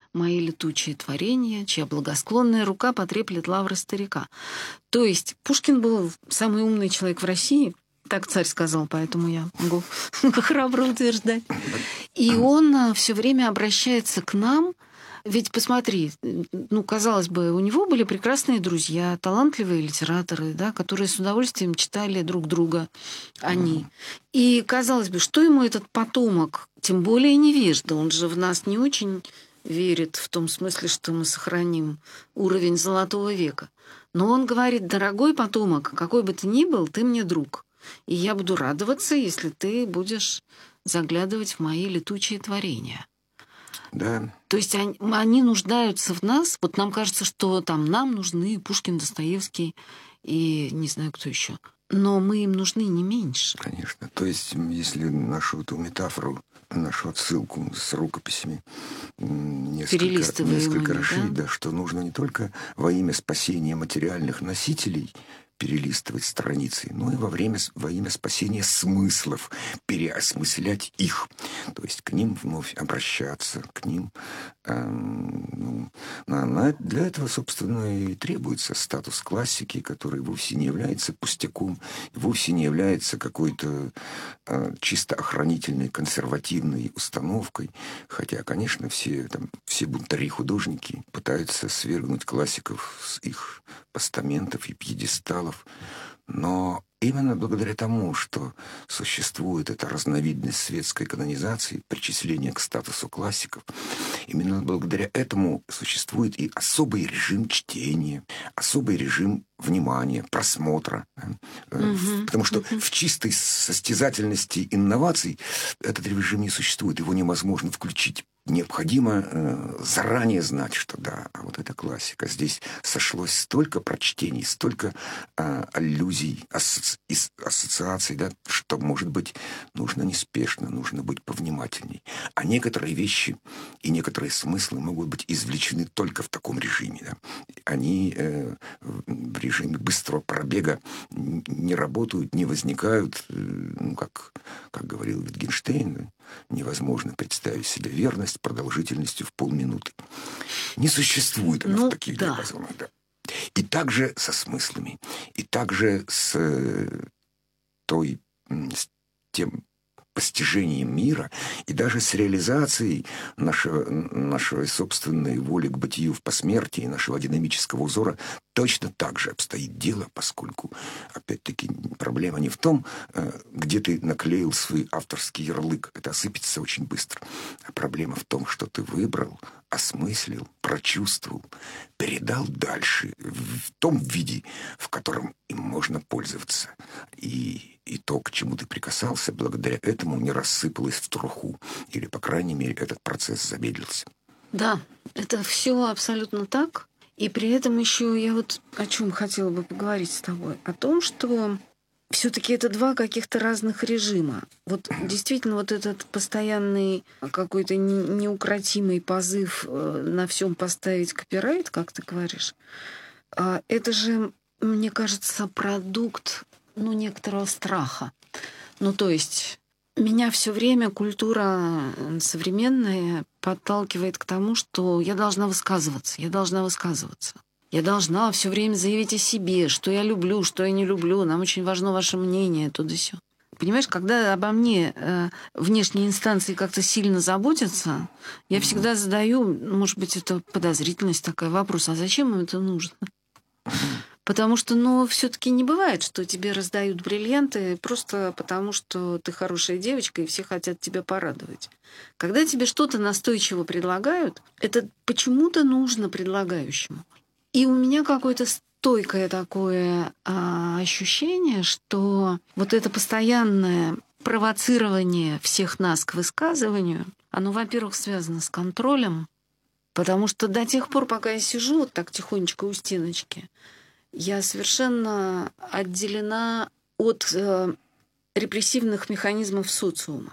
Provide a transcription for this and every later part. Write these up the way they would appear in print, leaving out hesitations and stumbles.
мои летучие творения, чья благосклонная рука потреплет лавры старика. То есть Пушкин был самый умный человек в России, так царь сказал, поэтому я могу храбро утверждать. И он все время обращается к нам. Ведь посмотри, ну, казалось бы, у него были прекрасные друзья, талантливые литераторы, да, которые с удовольствием читали друг друга, они. И, казалось бы, что ему этот потомок, тем более невежда, он же в нас не очень верит в том смысле, что мы сохраним уровень золотого века. Но он говорит: дорогой потомок, какой бы ты ни был, ты мне друг. И я буду радоваться, если ты будешь заглядывать в мои летучие творения. Да. То есть они нуждаются в нас. Вот нам кажется, что там нам нужны Пушкин, Достоевский и не знаю, кто еще. Но мы им нужны не меньше. Конечно. То есть, если нашу эту метафору, нашу отсылку с рукописями несколько расширить, да, что нужно не только во имя спасения материальных носителей перелистывать страницы, но и во имя спасения смыслов, переосмыслять их. То есть к ним вновь обращаться, к ним. Для этого, собственно, и требуется статус классики, который вовсе не является пустяком, вовсе не является какой-то чисто охранительной, консервативной установкой. Хотя, конечно, все бунтари-художники пытаются свергнуть классиков с их постаментов и пьедесталов. Но именно благодаря тому, что существует эта разновидность светской канонизации, причисления к статусу классиков, именно благодаря этому существует и особый режим чтения, особый режим внимания, просмотра. Потому что в чистой состязательности инноваций этот режим не существует, его невозможно включить. Необходимо заранее знать, что да, а вот это классика. Здесь сошлось столько прочтений, столько аллюзий, ассоциаций, да, что, может быть, нужно неспешно, нужно быть повнимательней. А некоторые вещи и некоторые смыслы могут быть извлечены только в таком режиме. Да. Они в режиме быстрого пробега не работают, не возникают. Как говорил Wittgenstein, невозможно представить себе верность продолжительностью в полминуты. Не существует она в таких диапазонах. Да. И также со смыслами, и также с тем постижением мира, и даже с реализацией нашей собственной воли к бытию в посмертии, нашего динамического узора, точно так же обстоит дело, поскольку, опять-таки, проблема не в том, где ты наклеил свой авторский ярлык, это осыпется очень быстро, а проблема в том, что ты выбрал, осмыслил, прочувствовал, передал дальше в том виде, в котором им можно пользоваться. И то, к чему ты прикасался, благодаря этому не рассыпалось в труху. Или, по крайней мере, этот процесс замедлился. Да, это все абсолютно так. И при этом еще я вот о чем хотела бы поговорить с тобой. О том, что все-таки это два каких-то разных режима. Вот действительно вот этот постоянный какой-то неукротимый позыв на всем поставить копирайт, как ты говоришь, это же, мне кажется, продукт некоторого страха. То есть меня все время культура современная подталкивает к тому, что я должна высказываться. Я должна все время заявить о себе, что я люблю, что я не люблю. Нам очень важно ваше мнение, то да сё. Понимаешь, когда обо мне внешние инстанции как-то сильно заботятся, я всегда задаю, может быть, это подозрительность такая, вопрос: а зачем им это нужно? Потому что, все-таки не бывает, что тебе раздают бриллианты просто потому, что ты хорошая девочка, и все хотят тебя порадовать. Когда тебе что-то настойчиво предлагают, это почему-то нужно предлагающему. И у меня какое-то стойкое такое ощущение, что вот это постоянное провоцирование всех нас к высказыванию, оно, во-первых, связано с контролем, потому что до тех пор, пока я сижу вот так тихонечко у стеночки, я совершенно отделена от репрессивных механизмов социума.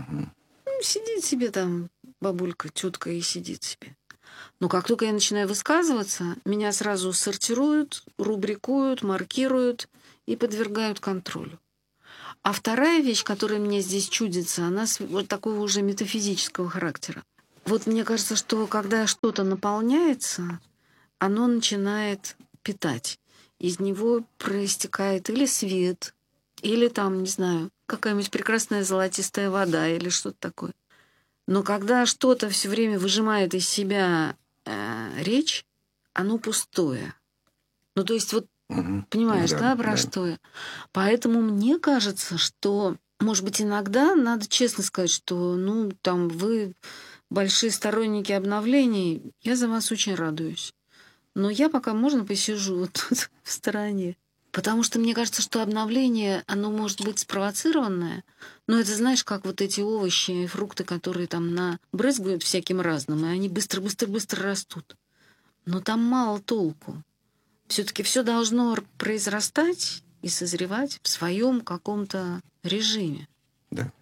Сидит себе там бабулька, тетка и сидит себе. Но как только я начинаю высказываться, меня сразу сортируют, рубрикуют, маркируют и подвергают контролю. А вторая вещь, которая мне здесь чудится, она вот такого уже метафизического характера. Вот мне кажется, что когда что-то наполняется, оно начинает питать. Из него проистекает или свет, или там, не знаю, какая-нибудь прекрасная золотистая вода или что-то такое. Но когда что-то все время выжимает из себя речь, оно пустое. Ну, то есть вот понимаешь, да, про что я? Поэтому мне кажется, что, может быть, иногда надо честно сказать, что, ну, там, вы большие сторонники обновлений, я за вас очень радуюсь. Но я пока, можно, посижу вот тут в стороне. Потому что мне кажется, что обновление, оно может быть спровоцированное, но это, знаешь, как вот эти овощи и фрукты, которые там набрызгивают всяким разным, и они быстро-быстро-быстро растут. Но там мало толку. Все-таки все должно произрастать и созревать в своем каком-то режиме. Да.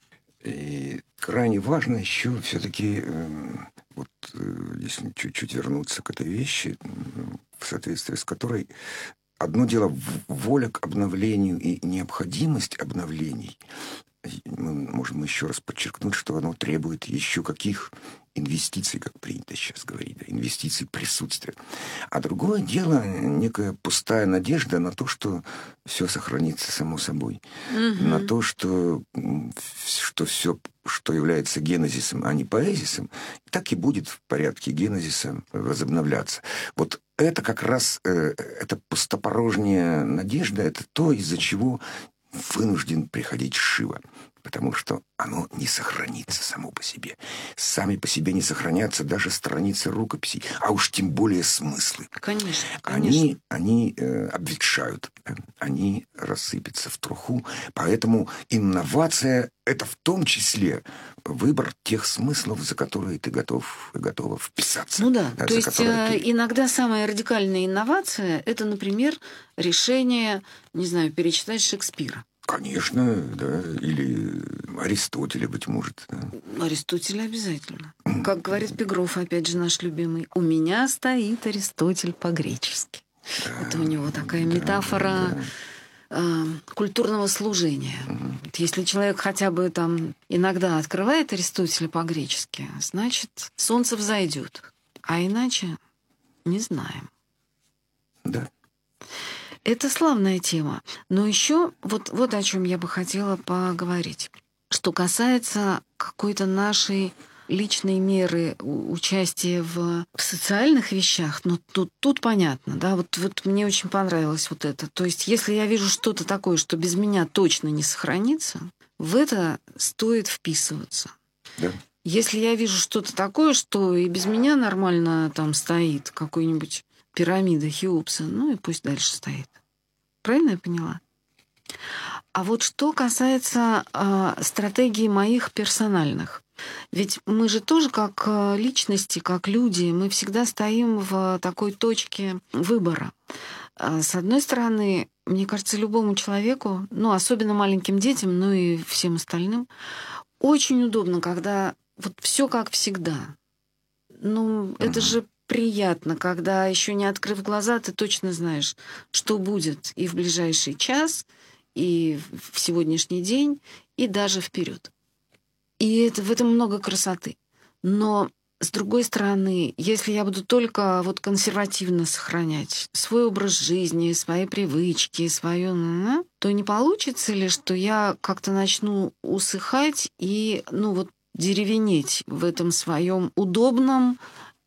И крайне важно еще все-таки, вот если чуть-чуть вернуться к этой вещи, в соответствии с которой одно дело воля к обновлению и необходимость обновлений. Мы можем еще раз подчеркнуть, что оно требует еще каких инвестиций, как принято сейчас говорить, да, инвестиций присутствия. А другое дело некая пустая надежда на то, что все сохранится само собой. На то, что все, что является генезисом, а не поэзисом, так и будет в порядке генезиса возобновляться. Вот это как раз, эта пустопорожняя надежда, это то, из-за чего вынужден приходить Шива, потому что оно не сохранится само по себе. Сами по себе не сохранятся даже страницы рукописей, а уж тем более смыслы. Конечно. Они обветшают, они рассыпятся в труху. Поэтому инновация — это в том числе выбор тех смыслов, за которые ты готова вписаться. Ну да, то есть иногда самая радикальная инновация — это, например, решение, не знаю, перечитать Шекспира. Конечно, да, или Аристотеля, быть может. Да. Аристотеля обязательно. Как говорит Пегров, опять же, наш любимый, «У меня стоит Аристотель по-гречески». Да, это у него такая метафора культурного служения. Если человек хотя бы там иногда открывает Аристотеля по-гречески, значит, солнце взойдет. А иначе не знаем. Да. Это славная тема. Но еще вот о чем я бы хотела поговорить. Что касается какой-то нашей личной меры участия в социальных вещах, но тут понятно, да, вот мне очень понравилось вот это. То есть если я вижу что-то такое, что без меня точно не сохранится, в это стоит вписываться. Да. Если я вижу что-то такое, что и без меня нормально там стоит, какой-нибудь пирамида Хеопса, ну и пусть дальше стоит. Правильно я поняла? А вот что касается стратегий моих персональных. Ведь мы же тоже как личности, как люди, мы всегда стоим в такой точке выбора. С одной стороны, мне кажется, любому человеку, ну, особенно маленьким детям, ну и всем остальным, очень удобно, когда вот все как всегда. Ну, это же приятно, когда еще не открыв глаза, ты точно знаешь, что будет и в ближайший час, и в сегодняшний день, и даже вперед. И в этом много красоты. Но, с другой стороны, если я буду только вот консервативно сохранять свой образ жизни, свои привычки, свое, то не получится ли, что я как-то начну усыхать и, ну вот, деревенеть в этом своем удобном,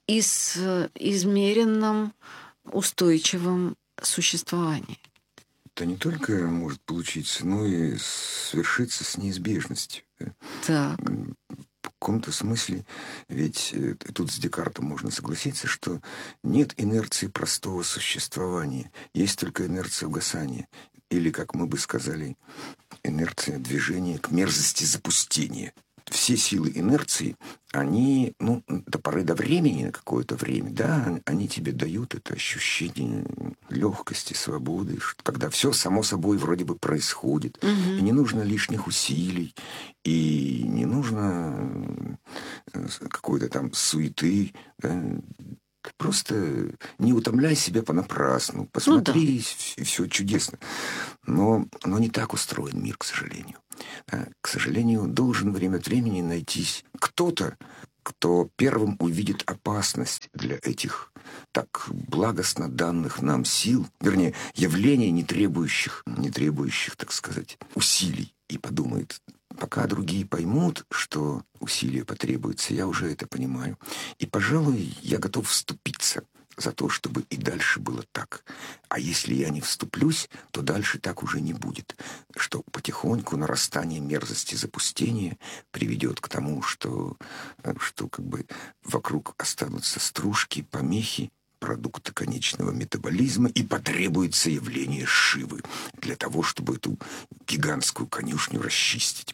измеренном, устойчивом существовании? Это не только может получиться, но и свершиться с неизбежностью. Так. В каком-то смысле, ведь тут с Декартом можно согласиться, что нет инерции простого существования, есть только инерция угасания. Или, как мы бы сказали, инерция движения к мерзости запустения. Все силы инерции, они, ну, до поры до времени, на какое-то время, да, они тебе дают это ощущение легкости, свободы, когда все само собой вроде бы происходит, и не нужно лишних усилий, и не нужно какой-то там суеты, да. Просто не утомляй себя понапрасну. Посмотри, и все чудесно. Но не так устроен мир, к сожалению. К сожалению, должен время от времени найтись кто-то, кто первым увидит опасность для этих так благостно данных нам сил, вернее, явлений, не требующих, так сказать, усилий, и подумает: пока другие поймут, что усилия потребуются, я уже это понимаю. И, пожалуй, я готов вступиться за то, чтобы и дальше было так. А если я не вступлюсь, то дальше так уже не будет. Что потихоньку нарастание мерзости запустения приведет к тому, что как бы вокруг останутся стружки, помехи, продукты конечного метаболизма, и потребуется явление Шивы для того, чтобы эту гигантскую конюшню расчистить.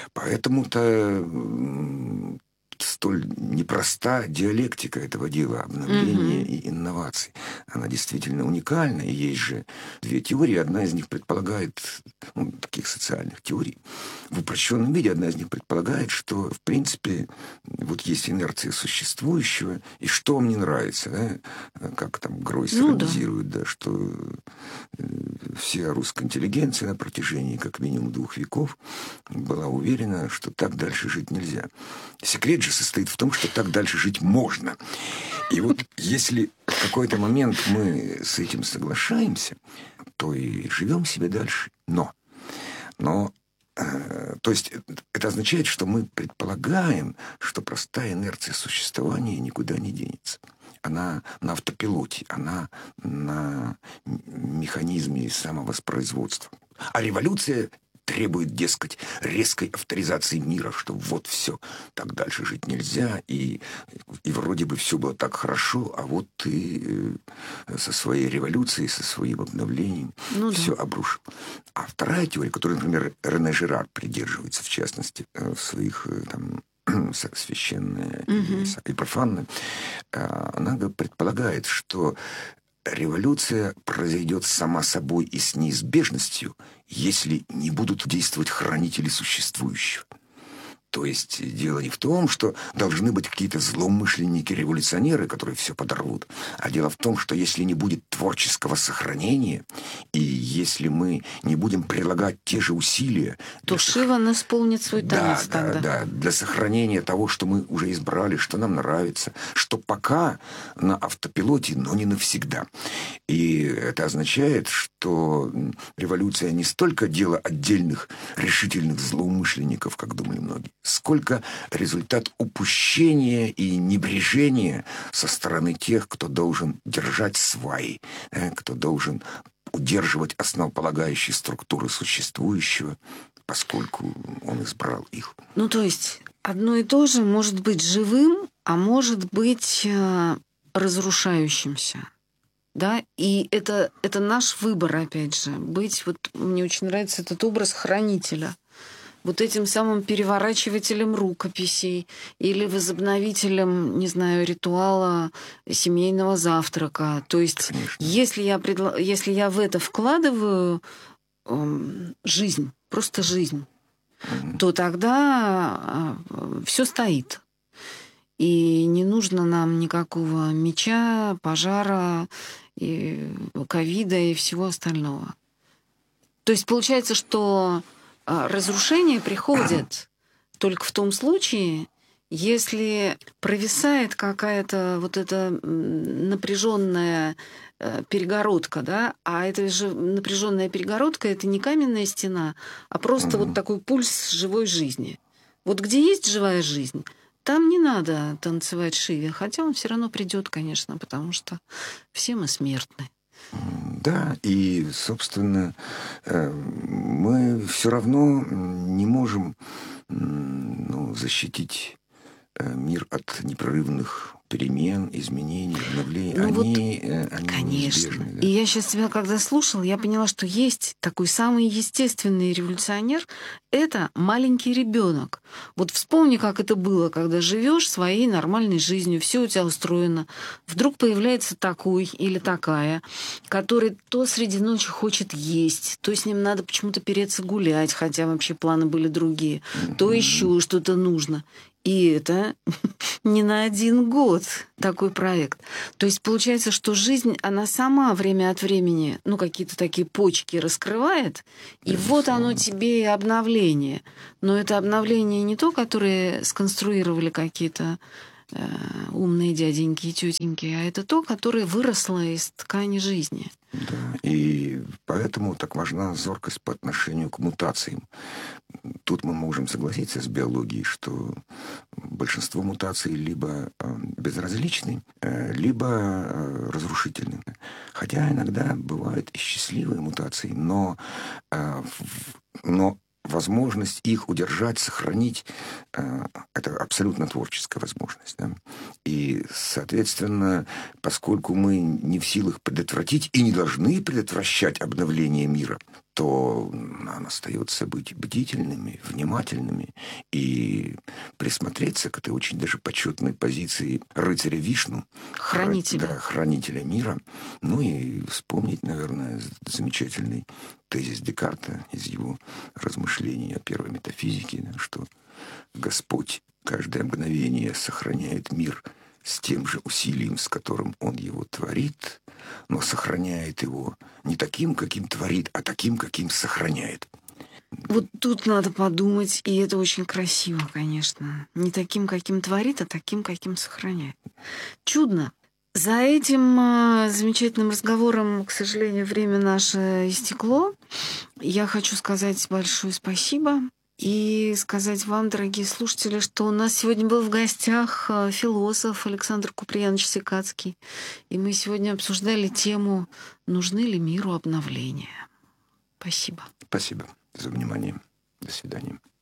Поэтому-то столь непроста диалектика этого дела, обновления и инноваций. Она действительно уникальна, и есть же две теории. Одна из них предполагает, таких социальных теорий, в упрощенном виде, одна из них предполагает, что, в принципе, вот есть инерция существующего, и что вам не нравится, да? Как там Гройс иронизирует, да, что вся русская интеллигенция на протяжении как минимум 2 веков была уверена, что так дальше жить нельзя. Секрет же состоит в том, что так дальше жить можно. И вот если в какой-то момент мы с этим соглашаемся, то и живем себе дальше. Но то есть это означает, что мы предполагаем, что простая инерция существования никуда не денется. Она на автопилоте, она на механизме самовоспроизводства. А революция требует, дескать, резкой авторизации мира, что вот все, так дальше жить нельзя, и вроде бы все было так хорошо, а вот ты со своей революцией, со своим обновлением все обрушил. А вторая теория, которой, например, Рене Жирар придерживается, в частности, в своих священное и профанное, она предполагает, что революция произойдет сама собой и с неизбежностью, если не будут действовать хранители существующего. То есть дело не в том, что должны быть какие-то злоумышленники-революционеры, которые все подорвут, а дело в том, что если не будет творческого сохранения, и если мы не будем прилагать те же усилия... То Шива исполнит свой танец тогда. Да, для сохранения того, что мы уже избрали, что нам нравится, что пока на автопилоте, но не навсегда. И это означает, что революция не столько дело отдельных решительных злоумышленников, как думали многие, сколько результат упущения и небрежения со стороны тех, кто должен держать сваи, кто должен удерживать основополагающие структуры существующего, поскольку он избрал их. То есть одно и то же может быть живым, а может быть разрушающимся. Да? И это наш выбор, опять же, быть... Вот мне очень нравится этот образ хранителя. Вот этим самым переворачивателем рукописей или возобновителем, не знаю, ритуала семейного завтрака. То есть, если я в это вкладываю жизнь, просто жизнь, то тогда все стоит. И не нужно нам никакого меча, пожара, и ковида и всего остального. То есть получается, что разрушение приходит только в том случае, если провисает какая-то вот эта напряженная перегородка, да, а это же напряженная перегородка, это не каменная стена, а просто вот такой пульс живой жизни. Вот где есть живая жизнь, там не надо танцевать Шиве, хотя он все равно придет, конечно, потому что все мы смертны. Да, и, собственно, мы все равно не можем защитить мир от непрерывных перемен, изменений, обновлений. Они конечно. неизбежны. Да? И я сейчас тебя, когда слушала, я поняла, что есть такой самый естественный революционер — это маленький ребенок. Вот вспомни, как это было, когда живешь своей нормальной жизнью, все у тебя устроено. Вдруг появляется такой или такая, который то среди ночи хочет есть, то с ним надо почему-то переться гулять, хотя вообще планы были другие, то еще что-то нужно. И это не на один год такой проект. То есть получается, что жизнь, она сама время от времени, ну, какие-то такие почки раскрывает, и вот оно тебе и обновление. Но это обновление не то, которое сконструировали какие-то умные дяденьки и тетеньки, а это то, которое выросло из ткани жизни. Да, и поэтому так важна зоркость по отношению к мутациям. Тут мы можем согласиться с биологией, что большинство мутаций либо безразличны, либо разрушительны. Хотя иногда бывают и счастливые мутации, но возможность их удержать, сохранить, это абсолютно творческая возможность. Да? И, соответственно, поскольку мы не в силах предотвратить и не должны предотвращать обновление мира, то нам остается быть бдительными, внимательными и присмотреться к этой очень даже почетной позиции рыцаря Вишну, хранителя мира. Ну и вспомнить, наверное, замечательный тезис Декарта из его размышлений о первой метафизике, что Господь каждое мгновение сохраняет мир с тем же усилием, с которым Он его творит, но сохраняет его не таким, каким творит, а таким, каким сохраняет. Вот тут надо подумать, и это очень красиво, конечно. Не таким, каким творит, а таким, каким сохраняет. Чудно. За этим замечательным разговором, к сожалению, время наше истекло. Я хочу сказать большое спасибо и сказать вам, дорогие слушатели, что у нас сегодня был в гостях философ Александр Куприянович Сикацкий. И мы сегодня обсуждали тему «Нужны ли миру обновления?». Спасибо. Спасибо за внимание. До свидания.